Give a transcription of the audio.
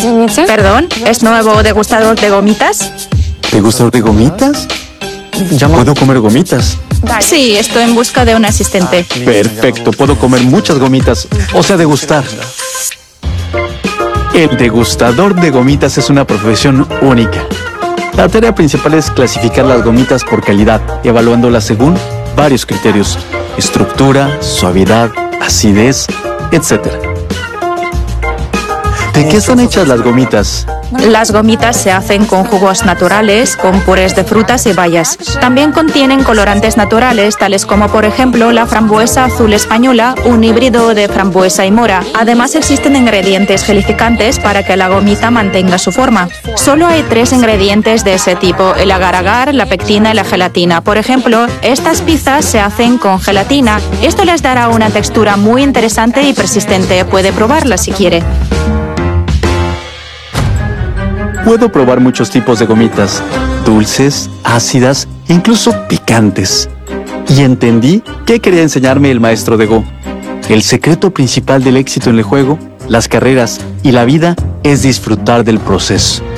Perdón, ¿es nuevo degustador de gomitas? ¿Degustador de gomitas? ¿Puedo comer gomitas? Sí, estoy en busca de un asistente. Perfecto, puedo comer muchas gomitas, o sea, degustar. El degustador de gomitas es una profesión única. La tarea principal es clasificar las gomitas por calidad, evaluándolas según varios criterios: estructura, suavidad, acidez, etc. ¿De qué están hechas las gomitas? Las gomitas se hacen con jugos naturales, con purés de frutas y bayas. También contienen colorantes naturales, tales como por ejemplo la frambuesa azul española, un híbrido de frambuesa y mora. Además existen ingredientes gelificantes para que la gomita mantenga su forma. Solo hay 3 ingredientes de ese tipo: el agar-agar, la pectina y la gelatina. Por ejemplo, estas pizzas se hacen con gelatina. Esto les dará una textura muy interesante y persistente. Puede probarla si quiere. Puedo probar muchos tipos de gomitas, dulces, ácidas, incluso picantes. Y entendí qué quería enseñarme el maestro de Go. El secreto principal del éxito en el juego, las carreras y la vida es disfrutar del proceso.